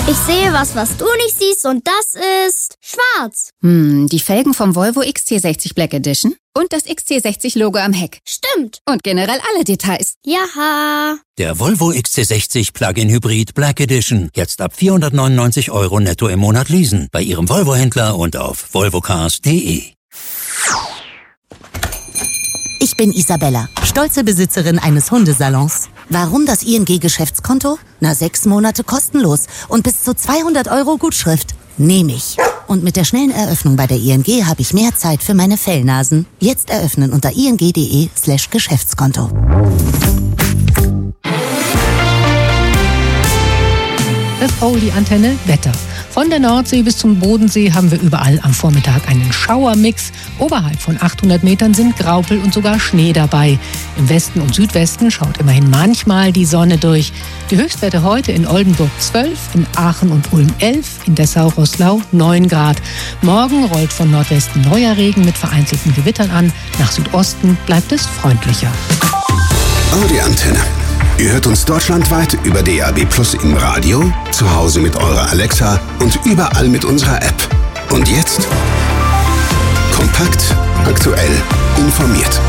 Ich sehe was du nicht siehst und das ist schwarz. Die Felgen vom Volvo XC60 Black Edition und das XC60-Logo am Heck. Stimmt. Und generell alle Details. Jaha. Der Volvo XC60 Plug-in Hybrid Black Edition. Jetzt ab 499 € netto im Monat leasen. Bei Ihrem Volvo-Händler und auf volvocars.de. Ich bin Isabella, stolze Besitzerin eines Hundesalons. Warum das ING-Geschäftskonto? 6 Monate kostenlos und bis zu 200 € Gutschrift. Nehme ich. Und mit der schnellen Eröffnung bei der ING habe ich mehr Zeit für meine Fellnasen. Jetzt eröffnen unter ing.de/Geschäftskonto. Das Oldie-Antenne Wetter. Von der Nordsee bis zum Bodensee haben wir überall am Vormittag einen Schauermix. Oberhalb von 800 Metern sind Graupel und sogar Schnee dabei. Im Westen und Südwesten schaut immerhin manchmal die Sonne durch. Die Höchstwerte heute in Oldenburg 12, in Aachen und Ulm 11, in Dessau-Roßlau 9 Grad. Morgen rollt von Nordwesten neuer Regen mit vereinzelten Gewittern an. Nach Südosten bleibt es freundlicher. Audi-Antenne. Ihr hört uns deutschlandweit über DAB+ im Radio, zu Hause mit eurer Alexa und überall mit unserer App. Und jetzt kompakt, aktuell, informiert.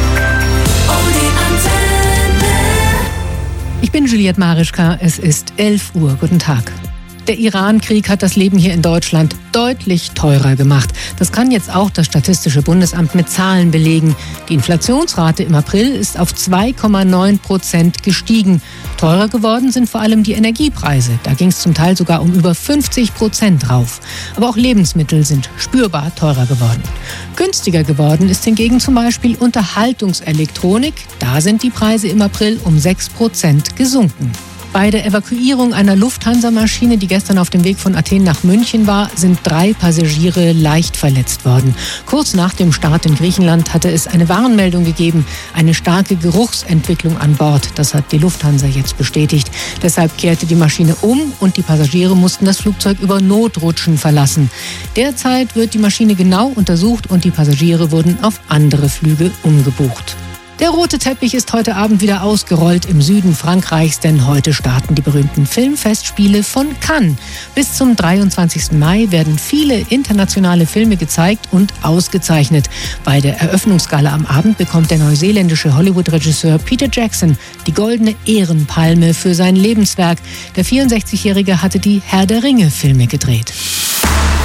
Ich bin Juliette Marischka, es ist 11 Uhr. Guten Tag. Der Iran-Krieg hat das Leben hier in Deutschland deutlich teurer gemacht. Das kann jetzt auch das Statistische Bundesamt mit Zahlen belegen. Die Inflationsrate im April ist auf 2,9% gestiegen. Teurer geworden sind vor allem die Energiepreise. Da ging es zum Teil sogar um über 50% rauf. Aber auch Lebensmittel sind spürbar teurer geworden. Günstiger geworden ist hingegen zum Beispiel Unterhaltungselektronik. Da sind die Preise im April um 6% gesunken. Bei der Evakuierung einer Lufthansa-Maschine, die gestern auf dem Weg von Athen nach München war, sind 3 Passagiere leicht verletzt worden. Kurz nach dem Start in Griechenland hatte es eine Warnmeldung gegeben, eine starke Geruchsentwicklung an Bord. Das hat die Lufthansa jetzt bestätigt. Deshalb kehrte die Maschine um und die Passagiere mussten das Flugzeug über Notrutschen verlassen. Derzeit wird die Maschine genau untersucht und die Passagiere wurden auf andere Flüge umgebucht. Der rote Teppich ist heute Abend wieder ausgerollt im Süden Frankreichs, denn heute starten die berühmten Filmfestspiele von Cannes. Bis zum 23. Mai werden viele internationale Filme gezeigt und ausgezeichnet. Bei der Eröffnungsgala am Abend bekommt der neuseeländische Hollywood-Regisseur Peter Jackson die Goldene Ehrenpalme für sein Lebenswerk. Der 64-Jährige hatte die Herr der Ringe-Filme gedreht.